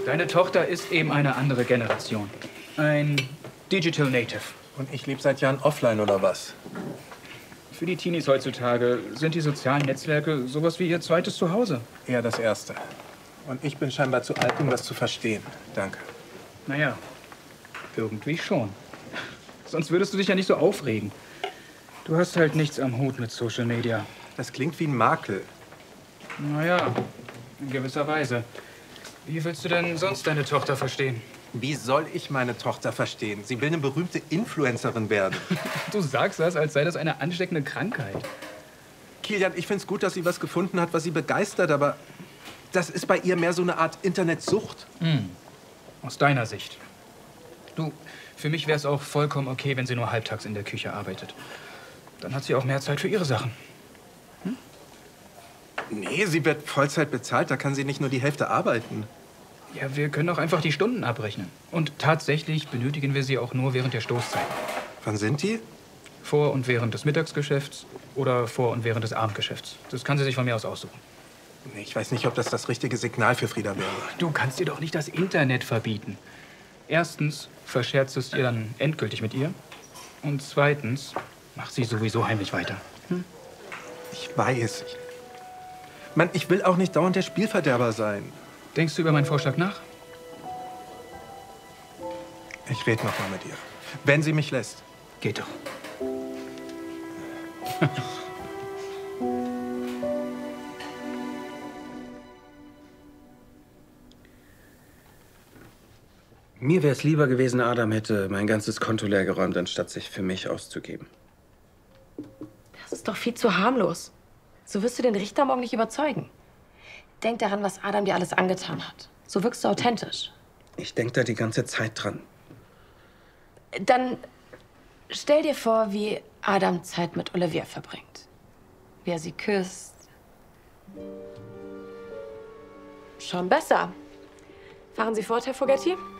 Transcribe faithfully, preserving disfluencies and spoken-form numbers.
Deine Tochter ist eben eine andere Generation. Ein Digital Native. Und ich lebe seit Jahren offline, oder was? Für die Teenies heutzutage sind die sozialen Netzwerke sowas wie ihr zweites Zuhause. Eher das Erste. Und ich bin scheinbar zu alt, um das zu verstehen. Danke. Naja, irgendwie schon. Sonst würdest du dich ja nicht so aufregen. Du hast halt nichts am Hut mit Social Media. Das klingt wie ein Makel. Naja, in gewisser Weise. Wie willst du denn sonst deine Tochter verstehen? Wie soll ich meine Tochter verstehen? Sie will eine berühmte Influencerin werden. Du sagst das, als sei das eine ansteckende Krankheit. Kilian, ich find's gut, dass sie was gefunden hat, was sie begeistert, aber das ist bei ihr mehr so eine Art Internetsucht. Hm. Aus deiner Sicht. Du, für mich wäre es auch vollkommen okay, wenn sie nur halbtags in der Küche arbeitet. Dann hat sie auch mehr Zeit für ihre Sachen. Hm? Nee, sie wird Vollzeit bezahlt, da kann sie nicht nur die Hälfte arbeiten. Ja, wir können auch einfach die Stunden abrechnen. Und tatsächlich benötigen wir sie auch nur während der Stoßzeit. Wann sind die? Vor und während des Mittagsgeschäfts oder vor und während des Abendgeschäfts. Das kann sie sich von mir aus aussuchen. Nee, ich weiß nicht, ob das das richtige Signal für Frieda wäre. Du kannst ihr doch nicht das Internet verbieten. Erstens verscherzt es ihr dann endgültig mit ihr. Und zweitens macht sie sowieso heimlich weiter. Hm? Ich weiß. Mann, ich will auch nicht dauernd der Spielverderber sein. Denkst du über meinen Vorschlag nach? Ich rede noch mal mit ihr. Wenn sie mich lässt. Geht doch. Mir wäre es lieber gewesen, Adam hätte mein ganzes Konto leergeräumt, anstatt sich für mich auszugeben. Das ist doch viel zu harmlos. So wirst du den Richter morgen nicht überzeugen. Denk daran, was Adam dir alles angetan hat. So wirkst du authentisch. Ich denke da die ganze Zeit dran. Dann stell dir vor, wie Adam Zeit mit Olivia verbringt. Wie er sie küsst. Schon besser. Fahren Sie fort, Herr Fogerty?